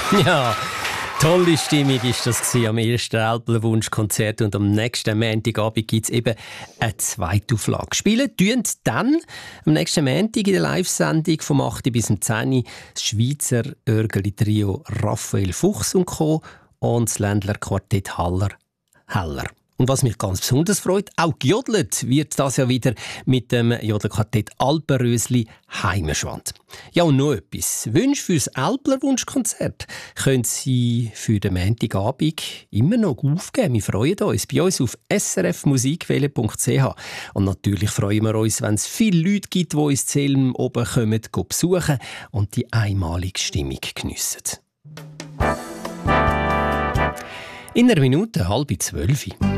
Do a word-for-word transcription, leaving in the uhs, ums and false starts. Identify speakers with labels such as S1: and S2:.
S1: Ja, tolle Stimmung war das am ersten Älplerwunsch-Konzert und am nächsten Montagabend gibt es eben eine zweite Auflage. Spielen tun dann am nächsten Montag in der Live-Sendung vom acht bis zehn Uhr das Schweizer Örgeli-Trio Raphael Fuchs und Co. und das Ländler Quartett Haller Heller. Und was mich ganz besonders freut, auch gejodelt wird das ja wieder mit dem Jodelquartett Alpenrösli Heimerschwand. Ja, und noch etwas. Wünsche für das Älplerwunschkonzert können Sie für den Montagabend immer noch aufgeben. Wir freuen uns bei uns auf s r f musikwelle punkt c h. Und natürlich freuen wir uns, wenn es viele Leute gibt, die uns Zelm oben kommen, besuchen und die einmalige Stimmung geniessen. In einer Minute, halb zwölf.